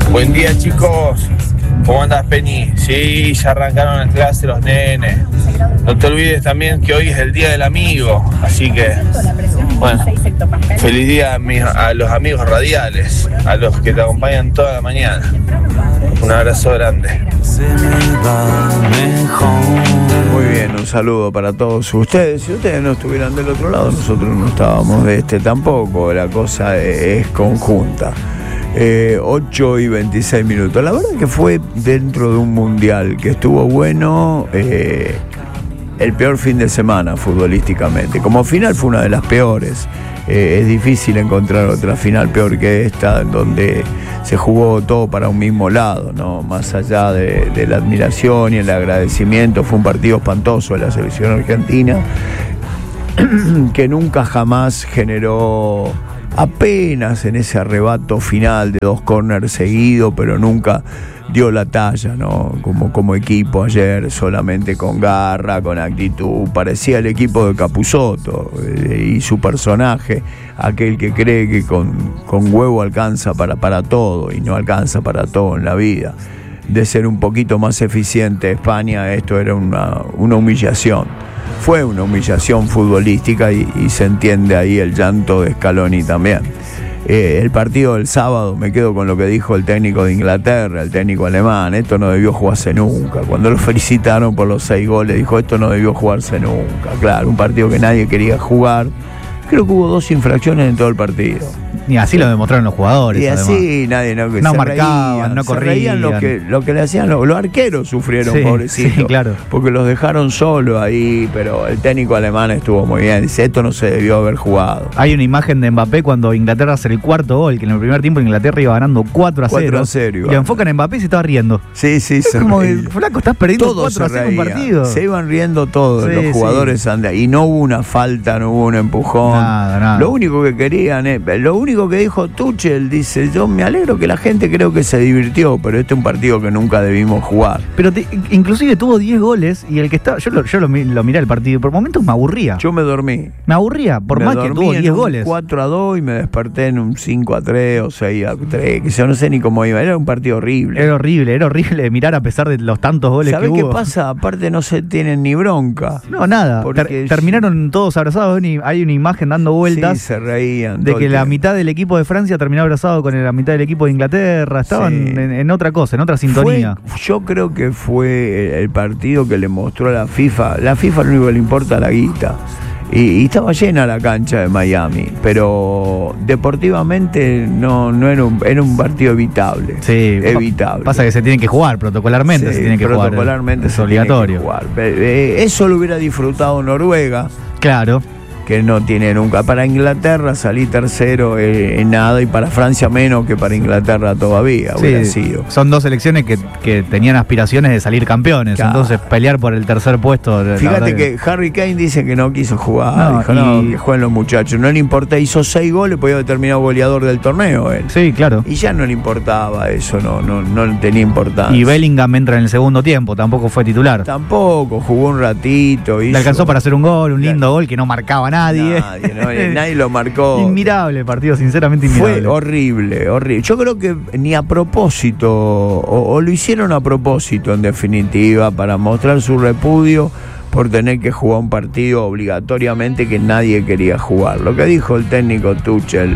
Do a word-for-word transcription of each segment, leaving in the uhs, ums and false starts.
Buen día, chicos. ¿Cómo andas, Penny? Sí, ya arrancaron las clases los nenes. No te olvides también que hoy es el Día del Amigo. Así que, bueno, feliz día a, mis, a los amigos radiales, a los que te acompañan toda la mañana. Un abrazo grande. Muy bien, un saludo para todos ustedes. Si ustedes no estuvieran del otro lado, nosotros no estábamos de este tampoco. La cosa es conjunta. Eh, ocho y veintiséis minutos. La verdad que fue dentro de un mundial que estuvo bueno, eh, el peor fin de semana futbolísticamente. Como final fue una de las peores. Eh, es difícil encontrar otra final peor que esta, en donde se jugó todo para un mismo lado, ¿no? Más allá de, de la admiración y el agradecimiento, fue un partido espantoso de la selección argentina que nunca jamás generó, apenas en ese arrebato final de dos corners seguidos, pero nunca dio la talla, ¿no? Como, como equipo ayer, solamente con garra, con actitud. Parecía el equipo de Capusotto eh, y su personaje, aquel que cree que con, con huevo alcanza para, para todo y no alcanza para todo en la vida. De ser un poquito más eficiente España, esto era una, una humillación. Fue una humillación futbolística y, y se entiende ahí el llanto de Scaloni también. Eh, el partido del sábado, me quedo con lo que dijo el técnico de Inglaterra, el técnico alemán: esto no debió jugarse nunca. Cuando lo felicitaron por los seis goles, dijo: esto no debió jugarse nunca. Claro, un partido que nadie quería jugar. Creo que hubo dos infracciones en todo el partido. Y así lo demostraron los jugadores. Y así además. nadie no, que no se marcaban, reían, no se corrían. reían lo que, lo que le hacían los, los arqueros sufrieron, sí, pobrecitos. Sí, claro. Porque los dejaron solos ahí, pero el técnico alemán estuvo muy bien. Dice: esto no se debió haber jugado. Hay una imagen de Mbappé cuando Inglaterra hace el cuarto gol, que en el primer tiempo Inglaterra iba ganando cuatro a cero. cuatro a cero. Y lo enfocan en Mbappé y se estaba riendo. Sí, sí, es se como reía. que, flaco, estás perdiendo Todos cuatro a cero un partido. Se iban riendo todos, Sí, los jugadores sí. andan. Y no hubo una falta, no hubo un empujón. Nada, nada. Lo único que querían, eh, lo único que dijo Tuchel, dice: yo me alegro que la gente creo que se divirtió, pero este es un partido que nunca debimos jugar. Pero te, inclusive tuvo diez goles y el que estaba, yo lo, yo lo, lo miré el partido y por momentos me aburría. Yo me dormí. Me aburría, por me más que tuvo diez goles. cuatro a dos y me desperté en un cinco a tres o seis a tres, que yo no sé ni cómo iba. Era un partido horrible. Era horrible, era horrible de mirar a pesar de los tantos goles que hubo. ¿Sabés qué pasa? Aparte no se tienen ni bronca. No, nada. Ter, terminaron todos abrazados. Hay una imagen dando vueltas. Sí, se reían. De que la mitad del equipo de Francia terminó abrazado con la mitad del equipo de Inglaterra. Estaban sí. en, en otra cosa, en otra sintonía. Fue, yo creo que fue el partido que le mostró a la FIFA. La FIFA lo único que le importa es la guita. Y, y estaba llena la cancha de Miami, pero deportivamente no, no era un, era un partido evitable. Sí, evitable. Pasa que se tienen que jugar, protocolarmente sí, se tienen que protocolarmente jugar. Protocolarmente es obligatorio. Jugar. Eso lo hubiera disfrutado Noruega. Claro. Que no tiene nunca. Para Inglaterra salí tercero eh, en nada, y para Francia menos que para Inglaterra todavía sí, hubiera sido. Son dos selecciones que, que tenían aspiraciones de salir campeones, claro. Entonces pelear por el tercer puesto. Fíjate que, que Harry Kane dice que no quiso jugar, no, dijo y... no, que jueguen los muchachos, no le importa, hizo seis goles, podía haber terminado goleador del torneo él. Sí, claro. Y ya no le importaba eso, no, no, no le tenía importancia. Y Bellingham entra en el segundo tiempo, tampoco fue titular. Tampoco, jugó un ratito. Hizo... Le alcanzó para hacer un gol, un lindo gol que no marcaba nadie. Nadie, no, nadie lo marcó. Inmirable partido, sinceramente inmirable. Fue horrible, horrible. Yo creo que ni a propósito, o, o lo hicieron a propósito en definitiva, para mostrar su repudio por tener que jugar un partido obligatoriamente que nadie quería jugar. Lo que dijo el técnico Tuchel.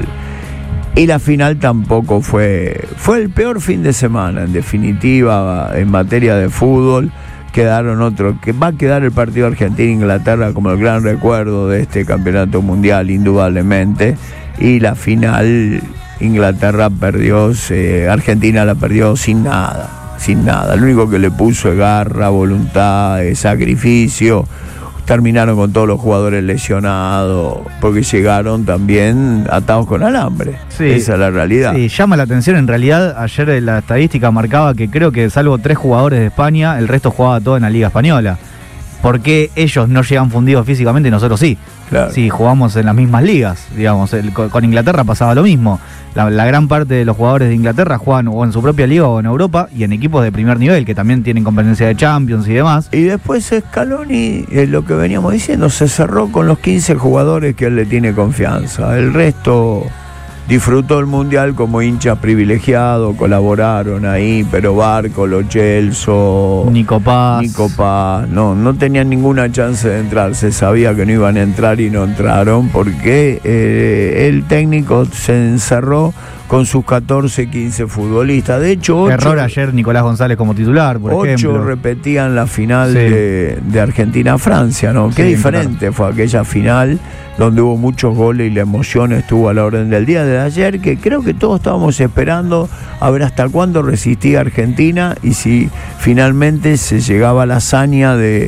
Y la final tampoco fue... Fue el peor fin de semana, en definitiva, en materia de fútbol. Quedaron otro, que va a quedar el partido Argentina-Inglaterra como el gran recuerdo de este campeonato mundial, indudablemente. Y la final, Inglaterra perdió, eh, Argentina la perdió sin nada, sin nada. Lo único que le puso es garra, voluntad, eh, sacrificio. Terminaron con todos los jugadores lesionados, porque llegaron también atados con alambre. Sí, esa es la realidad. Sí, llama la atención. En realidad, ayer la estadística marcaba que creo que salvo tres jugadores de España, el resto jugaba todo en la Liga Española. ¿Por qué ellos no llegan fundidos físicamente y nosotros sí? Claro. Sí, jugamos en las mismas ligas, digamos. El, con Inglaterra pasaba lo mismo. La, la gran parte de los jugadores de Inglaterra juegan o en su propia liga o en Europa y en equipos de primer nivel, que también tienen competencia de Champions y demás. Y después Scaloni, eh, lo que veníamos diciendo, se cerró con los quince jugadores que él le tiene confianza. El resto disfrutó el Mundial como hincha privilegiado, colaboraron ahí, pero Barco, Lo Celso, Nico Paz. Nico Paz, no, no tenían ninguna chance de entrar, se sabía que no iban a entrar y no entraron porque eh, el técnico se encerró con sus catorce, quince futbolistas. De hecho, ocho, error ayer Nicolás González como titular, por ocho ejemplo. repetían la final Sí. de, de Argentina-Francia, ¿no? Qué Sí, diferente claro. fue aquella final donde hubo muchos goles y la emoción estuvo a la orden del día de ayer, que creo que todos estábamos esperando a ver hasta cuándo resistía Argentina y si finalmente se llegaba a la hazaña de,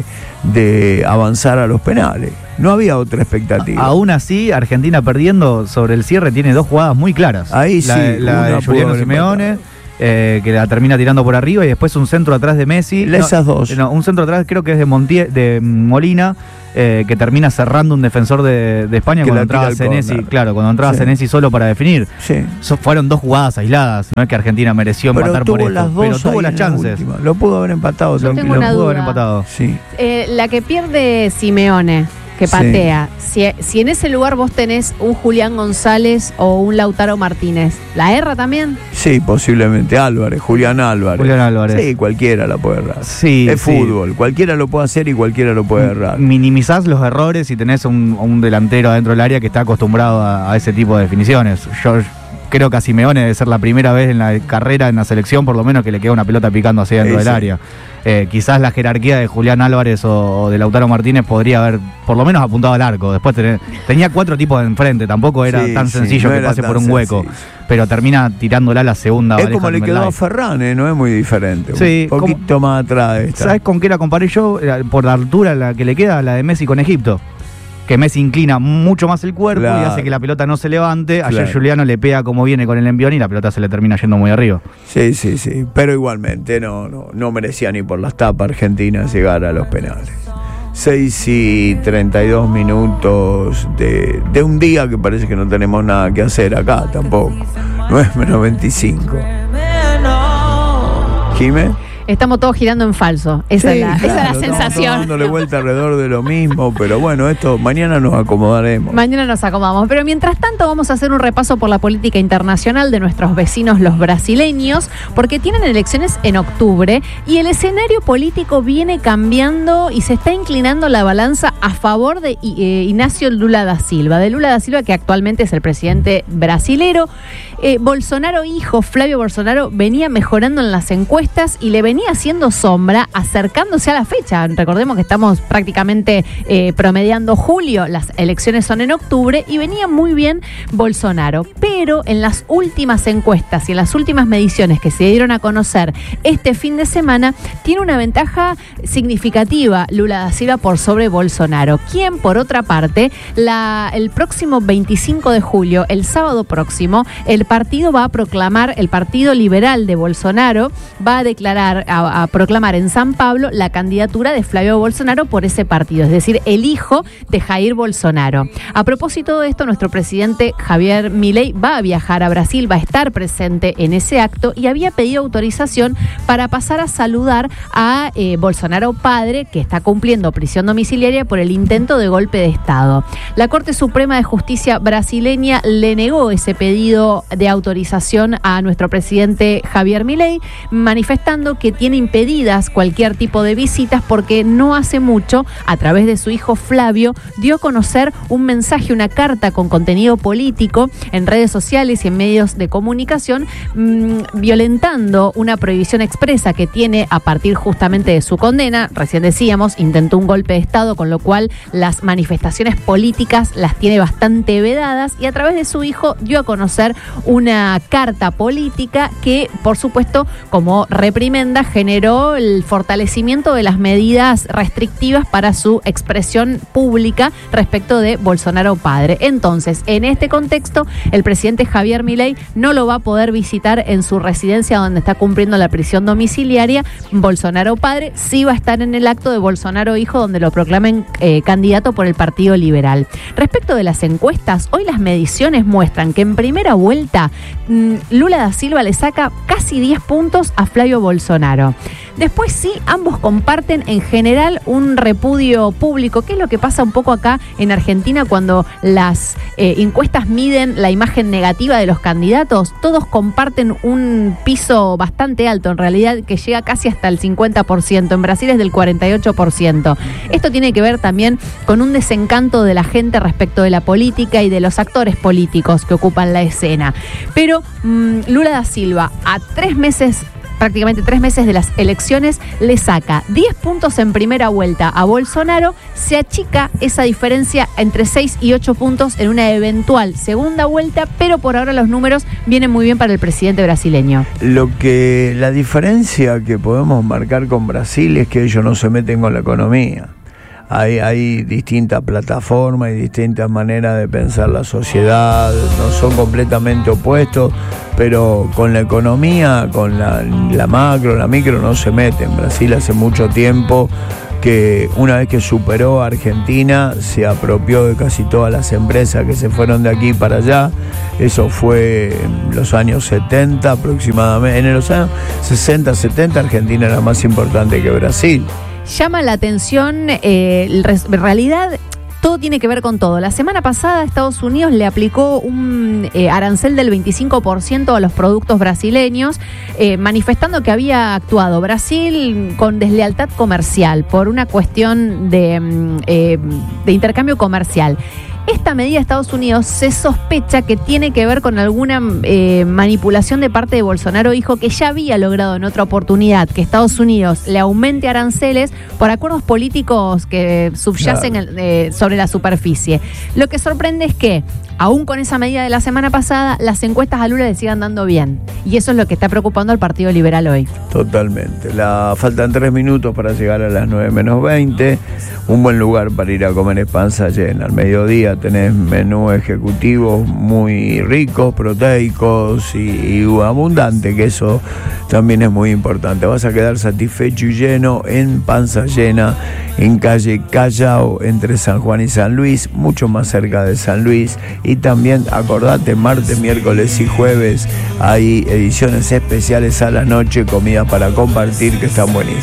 de avanzar a los penales. No había otra expectativa. Aún así, Argentina perdiendo sobre el cierre tiene dos jugadas muy claras. Ahí la, sí, la una de pudo Juliano haber Simeone, eh, que la termina tirando por arriba, y después un centro atrás de Messi. Esas no, dos. No, un centro atrás creo que es de, Montiel, de Molina, eh, que termina cerrando un defensor de, de España Que cuando la tira entraba al Senesi. córner. Claro, cuando entraba Sí. Senesi solo para definir. Sí. So, fueron dos jugadas aisladas, no es que Argentina mereció Pero empatar tuvo por esto, las dos pero tuvo ahí las en la chances. última. Lo pudo haber empatado Yo tranquilo. tengo una Lo pudo haber duda. empatado. Sí. Eh, la que pierde Simeone, que Sí. patea, si, si en ese lugar vos tenés un Julián González o un Lautaro Martínez, ¿la erra también? Sí, posiblemente Álvarez, Julián Álvarez. Julián Álvarez. Sí, cualquiera la puede errar. Sí, es sí. fútbol, cualquiera lo puede hacer y cualquiera lo puede errar. Minimizás los errores y tenés un, un delantero adentro del área que está acostumbrado a, a ese tipo de definiciones. Yo creo que a Simeone debe ser la primera vez en la carrera, en la selección, por lo menos, que le queda una pelota picando hacia dentro Sí, del sí. área. Eh, quizás la jerarquía de Julián Álvarez o, o de Lautaro Martínez podría haber por lo menos apuntado al arco. Después tener- tenía cuatro tipos de enfrente, tampoco era Sí, tan sí, sencillo no que era pase tan por un hueco. sencillo. Pero termina tirándola a la segunda. Es Vallejo como le quedó Almenday. a Ferran, ¿eh? No es muy diferente. Sí, un poquito más atrás de esta. ¿Sabes con qué la comparé yo? Eh, Por la altura la que le queda, la de Messi con Egipto. Que Messi inclina mucho más el cuerpo Claro. y hace que la pelota no se levante. Ayer Claro. Juliano le pega como viene con el envión y la pelota se le termina yendo muy arriba. Sí, sí, sí. Pero igualmente no, no, no merecía ni por las tapas Argentina llegar a los penales. seis y treinta y dos minutos de, de un día que parece que no tenemos nada que hacer acá tampoco. nueve menos veinticinco. ¿Jimé? Estamos todos girando en falso. Esa Sí, es la, esa es claro, la estamos todos sensación. dándole vuelta alrededor de lo mismo, pero bueno, esto mañana nos acomodaremos. Mañana nos acomodamos. Pero mientras tanto vamos a hacer un repaso por la política internacional de nuestros vecinos los brasileños, porque tienen elecciones en octubre y el escenario político viene cambiando y se está inclinando la balanza a favor de eh, Ignacio Lula da Silva, de Lula da Silva, que actualmente es el presidente brasilero. Eh, Bolsonaro hijo, Flavio Bolsonaro, venía mejorando en las encuestas y le venía haciendo sombra acercándose a la fecha. Recordemos que estamos prácticamente eh, promediando julio, las elecciones son en octubre y venía muy bien Bolsonaro. Pero en las últimas encuestas y en las últimas mediciones que se dieron a conocer este fin de semana, tiene una ventaja significativa Lula da Silva por sobre Bolsonaro, quien por otra parte, la, el próximo veinticinco de julio, el sábado próximo, el partido va a proclamar, el Partido Liberal de Bolsonaro va a declarar, a, a proclamar en San Pablo la candidatura de Flavio Bolsonaro por ese partido, es decir, el hijo de Jair Bolsonaro. A propósito de esto, nuestro presidente Javier Milei va a viajar a Brasil, va a estar presente en ese acto y había pedido autorización para pasar a saludar a eh, Bolsonaro padre, que está cumpliendo prisión domiciliaria por el intento de golpe de Estado. La Corte Suprema de Justicia brasileña le negó ese pedido de autorización a nuestro presidente Javier Milei, manifestando que tiene impedidas cualquier tipo de visitas porque no hace mucho, a través de su hijo Flavio, dio a conocer un mensaje, una carta con contenido político en redes sociales y en medios de comunicación, mmm, violentando una prohibición expresa que tiene a partir justamente de su condena. Recién decíamos, intentó un golpe de Estado, con lo cual las manifestaciones políticas las tiene bastante vedadas, y a través de su hijo dio a conocer una carta política que, por supuesto, como reprimenda, generó el fortalecimiento de las medidas restrictivas para su expresión pública respecto de Bolsonaro padre. Entonces, en este contexto, el presidente Javier Milei no lo va a poder visitar en su residencia donde está cumpliendo la prisión domiciliaria. Bolsonaro padre sí va a estar en el acto de Bolsonaro hijo, donde lo proclamen eh, candidato por el Partido Liberal. Respecto de las encuestas, hoy las mediciones muestran que en primera vuelta mmm, Lula da Silva le saca casi diez puntos a Flavio Bolsonaro. Después sí, ambos comparten en general un repudio público, que es lo que pasa un poco acá en Argentina cuando las eh, encuestas miden la imagen negativa de los candidatos. Todos comparten un piso bastante alto, en realidad, que llega casi hasta el cincuenta por ciento. En Brasil es del cuarenta y ocho por ciento. Esto tiene que ver también con un desencanto de la gente respecto de la política y de los actores políticos que ocupan la escena. Pero mmm, Lula da Silva, a tres meses, prácticamente tres meses de las elecciones, le saca diez puntos en primera vuelta a Bolsonaro, se achica esa diferencia entre seis y ocho puntos en una eventual segunda vuelta, pero por ahora los números vienen muy bien para el presidente brasileño. Lo que, la diferencia que podemos marcar con Brasil es que ellos no se meten con la economía. Hay, hay distintas plataformas y distintas maneras de pensar la sociedad, no son completamente opuestos, pero con la economía, con la, la macro, la micro no se meten. Brasil hace mucho tiempo que una vez que superó a Argentina se apropió de casi todas las empresas que se fueron de aquí para allá. Eso fue en los años setenta aproximadamente. En los años sesenta, setenta Argentina era más importante que Brasil. Llama la atención, eh, en realidad todo tiene que ver con todo. La semana pasada Estados Unidos le aplicó un eh, arancel del veinticinco por ciento a los productos brasileños, eh, manifestando que había actuado Brasil con deslealtad comercial por una cuestión de, eh, de intercambio comercial. Esta medida de Estados Unidos se sospecha que tiene que ver con alguna eh, manipulación de parte de Bolsonaro, hijo, que ya había logrado en otra oportunidad que Estados Unidos le aumente aranceles por acuerdos políticos que subyacen claro. eh, sobre la superficie. Lo que sorprende es que, aún con esa medida de la semana pasada, las encuestas a Lula le sigan dando bien. Y eso es lo que está preocupando al Partido Liberal hoy. Totalmente. La, faltan tres minutos para llegar a las nueve menos veinte. Un buen lugar para ir a comer es Panza Llena. Al mediodía tenés menú ejecutivos muy ricos, proteicos y, y abundante, que eso también es muy importante. Vas a quedar satisfecho y lleno en Panza Llena, en calle Callao, entre San Juan y San Luis, mucho más cerca de San Luis. Y también, acordate, martes, miércoles y jueves hay ediciones especiales a la noche, comida para compartir, que están buenísimas.